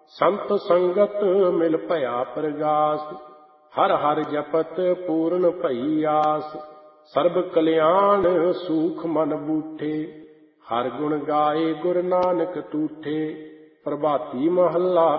ਸੰਤ ਸੰਗਤ ਮਿਲ ਭਇਆ ਪ੍ਰਗਾਸ, ਹਰ ਹਰ ਜਪਤ ਪੂਰਨ ਭਈ ਆਸ। ਸਰਬ ਕਲਿਆਣ ਸੂਖ ਮਨ ਬੂਠੇ, ਹਰ ਗੁਣ ਗਾਏ ਗੁਰ ਨਾਨਕ ਤੂਠੇ। ਪ੍ਰਭਾਤੀ ਮਹੱਲਾ